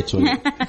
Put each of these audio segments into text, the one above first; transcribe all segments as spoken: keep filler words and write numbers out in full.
hecho.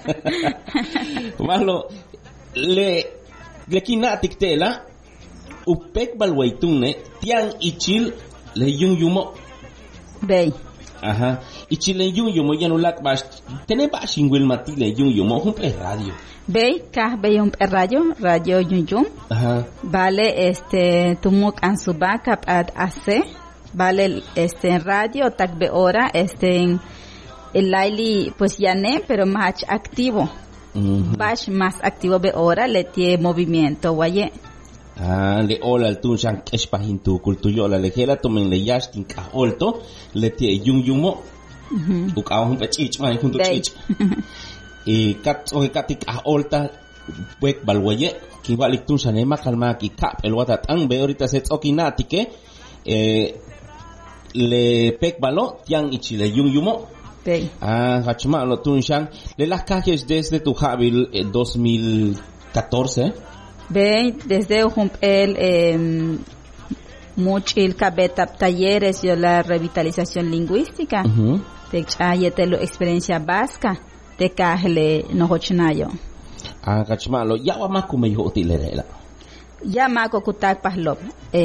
Malo, le, le kinatik tela, upek balwaitune, tiang ichil, le yung yumo. Bey. Ajá. Ichil le yung yumo, yanulak bash, tene ba shingwil mati le yung yumo, un pe radio. Bey, kah bey un pe radio, radio yung yung. Ajá. Vale, este, tumuk ansubaka ad ase. Vale, este, en radio, takbe hora, este, en el laili, pues ya ne, pero más activo. Uh-huh. Bash más activo be hora, le tiene movimiento, guaye. Ah, le ola el tun shan kespahin tu kultuyola, le gela tomen le yashtin ka olto, le tiene yung yumo, ukaw hun pechich, man, junto chich. Y kat, oke katik ka olta, wek balwaye, ki balik tun shan ema kalma ki kap, el watat ang be ahorita set okinatike, eh, le pek balo tiang ichile yung yumo. Sí. Ah, hachma lo tunshan le las cajes desde tu jabil eh, dos mil catorce. Ve, desde el eh, muchil cabeta talleres yo la revitalización lingüística. Uh-huh. Te chayete lo experiencia vasca te cajle no hochnayo. Ah, hachma lo ya wa makume yo utilerela. Ya mako kutak pahlop.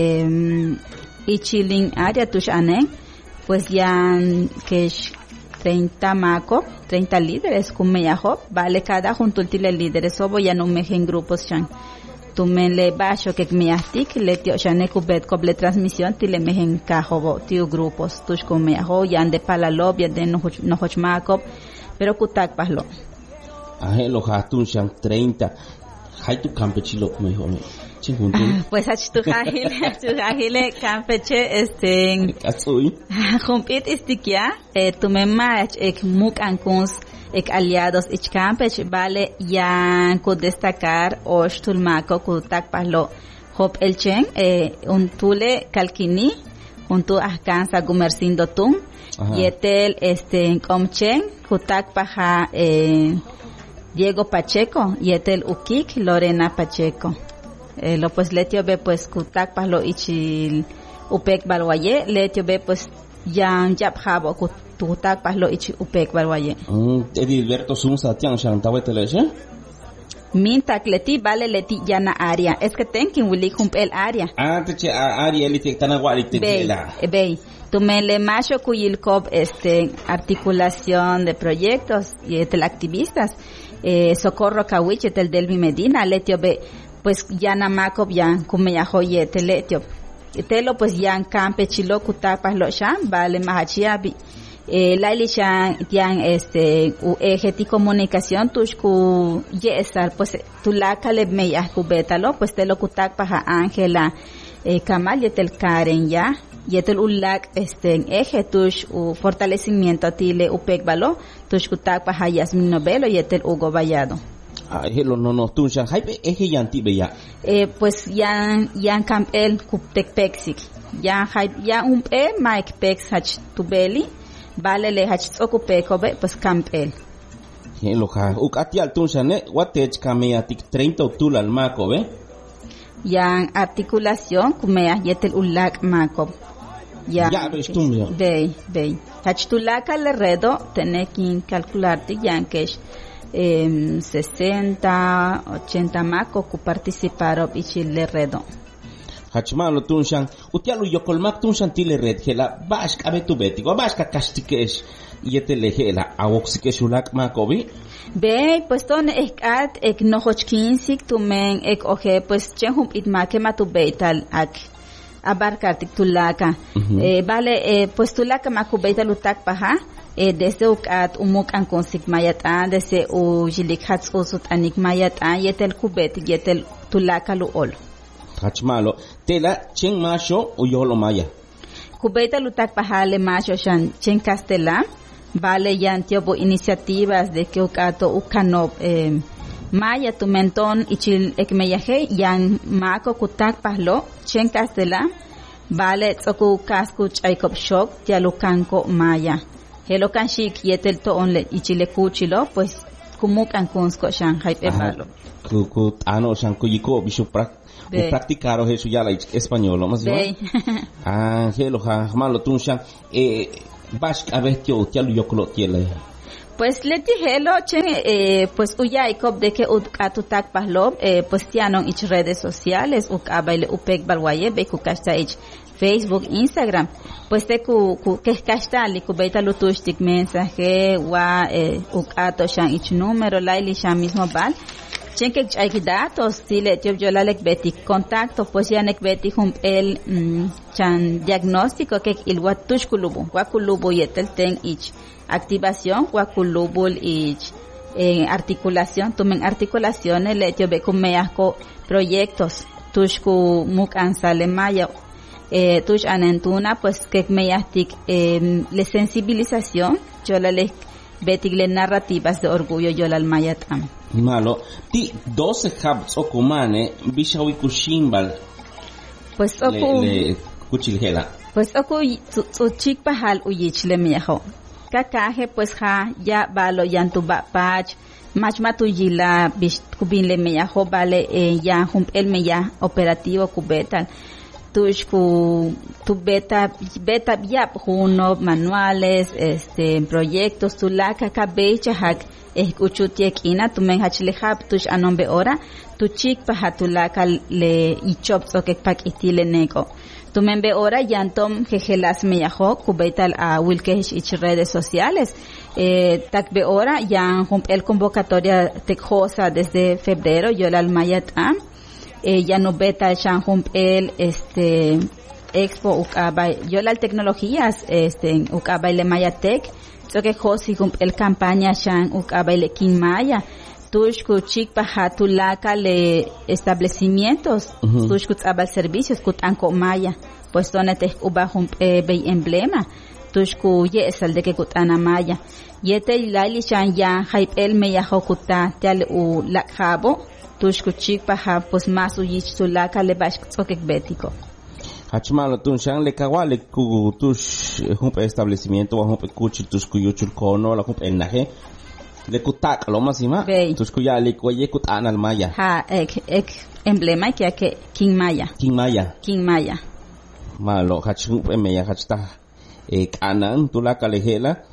Eh y chilling área tushanen pues ya que treinta maco, treinta líderes kumeyajo, vale cada junto tile líderes obo ya no mejen grupos chan. Tu men le bajo que meyastik le tio chane kubet koble transmisión tile mejen kajobo tio grupos tush kumeyajo ya de palalob ya de no no maco, pero kutak pahlo. Ah, lo hatun chan treinta. Hay tu campechilo kumejo me. Ah, pues ach tu jahile, tu jahile campeche este Azul. Jumpit istikia, eh, tu memach ek muk ankuns ek aliados ich campech vale yan ku destacar osh tulmako ku takpalo hop elchen eh un tule kalkini un tu alcanza gumercindo tun yetel este komchen ku takpaja eh Diego Pacheco yetel ukik Lorena Pacheco. Eh, lo pues letio be pues kutak pa lo ichi upek balwaye letio be pues yang jap habo kutak pa lo ichi upek balwaye. Mm, Edilberto Sumsa tiang shang tawetele je? Min tak leti vale leti yana área. Es que ten kin wili kump el área. Ah, te che área liti tanawali te tela. Bey, tu me le macho kuyilkob este articulación de proyectos y el activistas. Eh, Socorro Kawiche el Delvi Medina letio be pues ya namaco ya como ya joye teletio telo pues ya en campe chilo kutapas lo shan vale mahachiabi eh laili shan tian este u eje ti comunicación tushku yesar pues tu la kale me ya kubetalo pues telo kutapas a Ángela eh Kamal yetel Karen ya yetel ulak este en eje tush u fortalecimiento tile upek balo tush kutapas a Yasmin Novelo yetel Hugo Vallado. Ah, hello, no, no, tú ya, hay eje yanti beya. Eh, pues ya, ya campel kuptek pexik. Ya, ya un e Mike pex hach tubeli, vale le hach ocupecobe, pues campel. Hello, ha, ukati al tú ya ne, watech kameatik treinta octubre al maco, ve? Ya articulación kumea yetel ulak maco. Ya, ya ves tú mío. Ve, ve. Hach tulaka le redo, tené que calcularte ya que Eh, sesenta, ochenta maco que participaron y Chile redo. Hachmalo tunshan, utialu yokolmak tunshan tile red hela bash kabetu beti, wa bash kakastikesh yetele hela awoxikesh ulak makobi. Ve, pues ton ek at ek nohochkinsik tumen ek oje pues chehum itmake matu beital ak abarcar tulaka. Uh-huh. Eh, vale, eh, pues tulaka maku beital utak paha. Eh, desde ukat umuk an konsik mayatan desde u jilik hats usut anik mayatan yetel kubet yetel tulaka lu ol. Hachmalo tela chen macho u yolo maya. Kubeta lutak pahale macho shan chen castela vale yan tiobo iniciativas de que ukato ukanop eh, maya tu menton ichil ekmeyaje yan mako kutak pahlo chen castela vale tsoku kasku chaikop shok tialukanko maya. Helo kanshik yetel to onle ichile kuchilo pues kumuk an kunsko shan hype palo. Ku ku ano shan kuyiko bisho prak practicaro eso ya la español más bien. Ah, helo ha malo tun shan eh bash abetio tialu yoklo tiele. Pues le dije lo chen eh, pues uya ikop de que atutak pahlob eh, pues tianon ich redes sociales uk abaile upek balwaye be ku kasta ich Facebook, Instagram, pues te ku ku que kasta li ku beta lutushtik mensaje wa eh, uk ato shan ich número laili shan mismo bal chen que hay datos tile tio yo la lek beti contacto pues ya nek beti hum el mm, chan diagnóstico que il watush kulubu wa kulubu yetel ten ich activación guaculubul y en articulación tumen articulaciones le yo ve con measco proyectos tushku muk ansale maya eh tush anentuna pues que meastic eh, le sensibilización yo la le betigle narrativas de orgullo yo la maya tam malo ti doce habs okumane bishawi kushimbal pues oku le, le kuchilhela pues oku su chik pahal uyich le miajo kakaje pues ja ya balo yantu ba pach mach matuyila bish kubin le meya ho vale eh, ya hum el meya operativo kubetal tush ku tu beta beta yap uno manuales este proyectos tu la kakabecha hak escuchutiek ina tu men hachle hab tush anombe ora tu chik pa hatula kal le ichop so ke pak itile nego tu membe ora yantom jejelas meyajo kubeital a wilkesh ich redes sociales eh takbe ora yan hum el convocatoria tejosa desde febrero yo la almayatam eh ya no beta shan hum el este expo ukaba yo la tecnologías este ukaba le mayatec so que josi hum el campaña shan ukaba le kinmaya tushku chik pahatulaka le establecimientos uh-huh. tushku tsabal servicios kutanko maya pues donete ubahum eh, be emblema tushku ye esal de que kutana maya yete lali chan ya hype el meya hokuta tel u lakhabo tushku chik paha pues más uyich tulaka le bash tsokek betiko hachmalo tunshan le kawale ku tush hum establecimiento hum kuchil tushku yuchul kono la hum enaje le kutak lo masima tus kuya le koye kutan al maya ha ek ek emblema que que king maya king maya king maya malo hachu meya hachta e kanan tula kalehela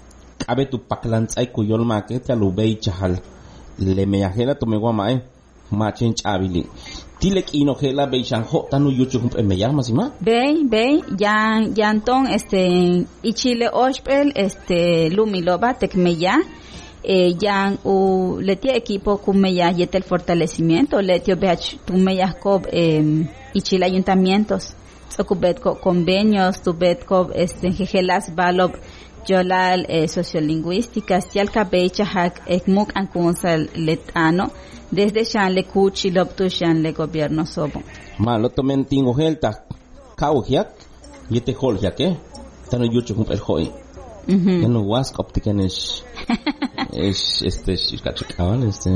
abe tu paklan tsai kuyol market ya lubei chahal le meya hela to megwa mai ma chen chabili tilek ino hela be shan ho tanu yuchu meya masima be be yan yanton este ichile ospel este lumiloba tekmeya eh yan u letia equipo kumeya yete el fortalecimiento letio bech tumeya cob eh ichile ayuntamientos sokubet co convenios tubet cob este jejelas balob yolal eh, sociolingüísticas y al cabecha hak ekmuk ankunsal letano desde shan le kuchi lobtu shan le gobierno sobo malo tomen tingo helta kauhiak yete holhiak eh tano yuchu hum el hoy ya no was optiken es es este skachikawan este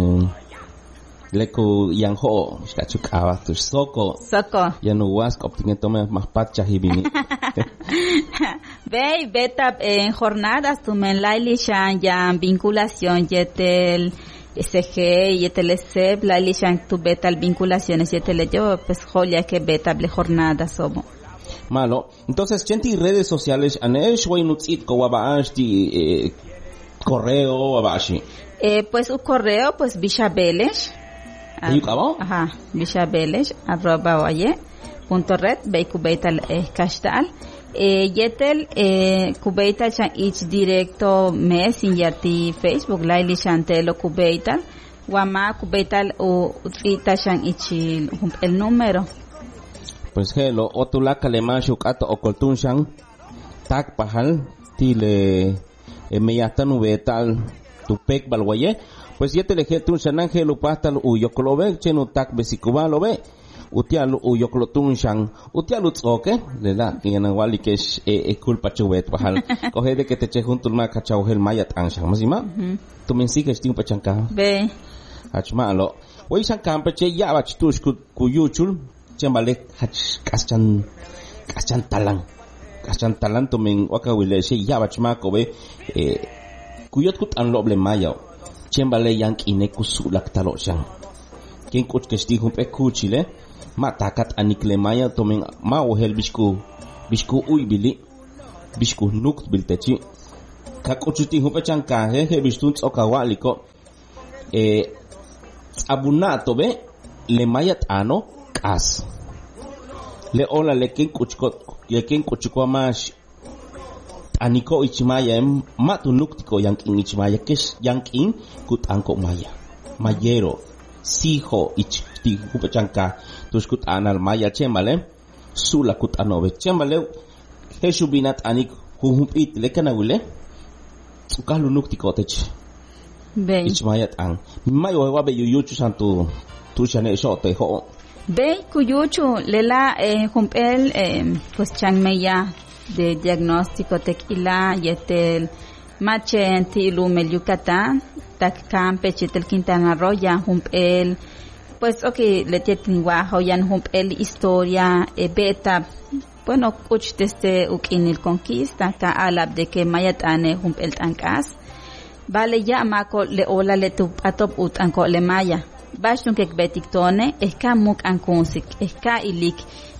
leko yang ho skachikawa tu soko soko ya no was optiken tome más pacha hibini ve beta en jornadas tumen laili shan ya vinculación yetel S G y T L C laili shan tu beta vinculaciones yetel yo pues jolia que beta ble jornadas sobo malo entonces chenti redes sociales anesh way nutsit ko wabaashti eh, correo wabashi eh pues un correo pues bishabeles ¿Y cabo? Ajá, bishabeles arroba oye punto red be kubeital eh, kastal eh yetel eh kubeital chan ich directo messenger ti Facebook laili chantelo kubeital wama kubeital o utsita chan ichil el número pues hello otula kalemashu kato okoltunshan tak pahal tile e meyatan ubetal tupek balwaye pues yete le jetun shanan helo pastal u yoklobe chenu tak besikubalo be utial u yoklotunshan utial utsoke le la tiene wali que es e culpa chubet pahal coge de que te che junto ma kachau hel mayat anshan masima tu men sigues tin pachanka be achmalo hoy san campeche ya bach tush ku yuchul chembale hach kaschan kaschan talang kaschan talang to men wakawile se ya bachma ko be eh kuyot kut an loble mayo chembale yank ine kusulak talo shan ken kut kesti hum pe kuchile matakat anikle maya to men ma o hel bishku bishku uy bili bishku nukt biltechi kakuchutin hupechanka he bistun okawaliko eh abunato be le mayat ano kas le ola le ken kuchko le ken kuchko mas aniko ichimaya em matunuktiko yankin ichimaya kes yankin kutanko maya mayero sijo ichti hupechanka tuskut anal maya chemale sula kutanobe chemale heshubinat anik humpit le kanawule ukalu nuktiko-tech Be. Ichmayat ang. Mayo wa be yuyuchu santu tu chane shote ho. Be kuyuchu lela eh, humpel eh, pues changmeya de diagnóstico tequila yetel machen tilu mel Yucatán tak Campeche tel Quintana Roo ya humpel pues okay le tietingwa hoyan humpel historia e eh, beta bueno kuch desde ukinil conquista ka alab de que mayatane humpel tankas vale ya mako le ola le tu atop ut anko le maya bashun kek betiktone eska muk ankunsik eska ilik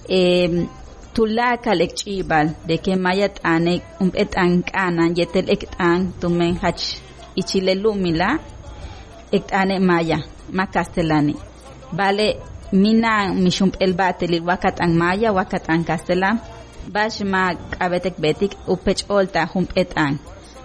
eh tulaka lek chibal de que mayat ane um et an kana yetel ek an tumen hach ichile lumila ek ane maya ma castellani vale mina mishum el bateli wakat an maya wakat an castellan bash ma abetek betik upech olta hum et an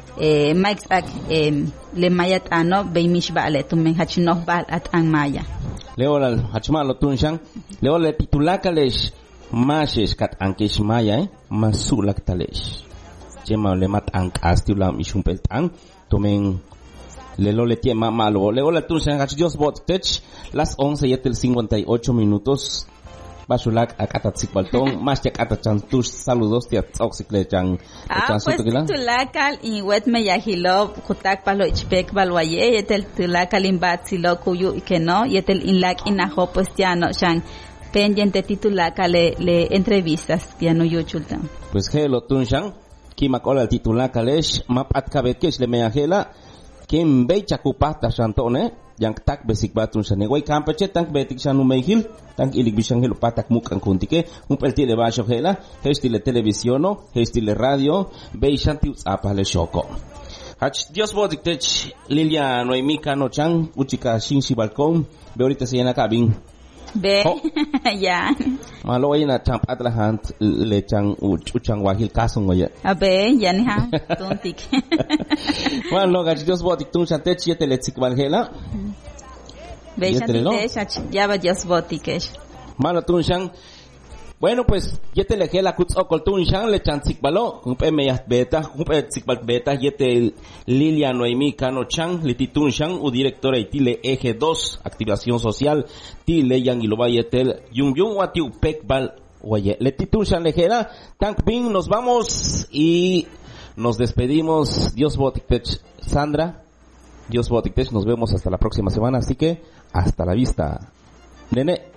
eh max ak eh, le mayat ano be mish bale tumen hach no bal at an maya leolal hachmalo tunshang leolal titulaka lesh mashes kat ankesh maya eh masulak talesh chema le mat ank astiulam ishumpel tang tomen le lo le tiema malo le hola tu san Dios bot tech las once y el cincuenta y ocho minutos basulak akatat baltón más ya akatan tus saludos te oxikle chang ah pues tulakal y wet me yahilo kutak palo ichpek balwaye yetel tulakal imbat silo kuyu que no yetel inlak inajo pues ya no shang pendiente titulaka le, le entrevistas ya no yo chultan pues hello tunshan kimakola titulaka lesh map atkabekesh le meahela kim becha kupata shantone yang tak besik batun sa negoi Campeche tank betik sa numehil tank ilig bisang hilo patak mukang kuntike umpel tile basho hela hestile televisiono hestile radio be shanti apa le shoko hach Dios bodik tech Lilia Noemika no chang uchika shinsi balkon be ahorita se llena cabin be ya malo ay na champ atlahant le chang uchang wahil kasong ngoya abe yan ha tontik malo gach Dios botik tun chante chiete le tsikbalhela be chante ya va Dios botik malo tun chang bueno pues yete le gela kuts okol tun chang le chan tsikbalo kumpe meyat beta kumpe tsikbal beta yete Lilia Noemí Cano Chang le titun chang u directora itile eje dos activación social ti le yang iloba yetel yung yung wati upekbal oye le titun chang le gela tank bin nos vamos y nos despedimos. Dios botiktech Sandra, Dios botiktech, nos vemos hasta la próxima semana, así que hasta la vista nene.